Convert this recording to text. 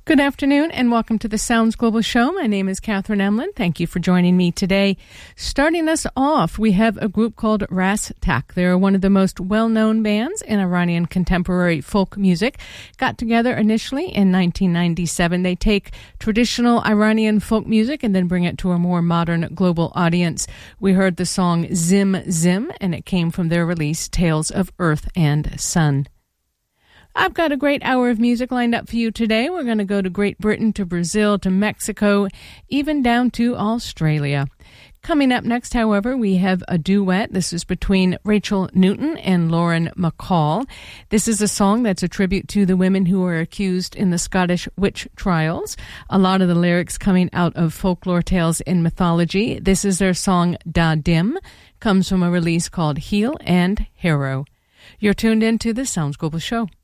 Good afternoon and welcome to the Sounds Global Show. My name is Catherine Emlin. Thank you for joining me today. Starting us off, we have a group called Ras Tak. They're one of the most well-known bands in Iranian contemporary folk music. Got together initially in 1997. They take traditional Iranian folk music and then bring it to a more modern global audience. We heard the song Zim Zim, and it came from their release Tales of Earth and Sun. I've got a great hour of music lined up for you today. We're going to go to Great Britain, to Brazil, to Mexico, even down to Australia. Coming up next, however, we have a duet. This is between Rachel Newton and Lauren McCall. This is a song that's a tribute to the women who were accused in the Scottish witch trials. A lot of the lyrics coming out of folklore tales and mythology. This is their song Da Dim. Comes from a release called Heel and Harrow. You're tuned in to the Sounds Global Show.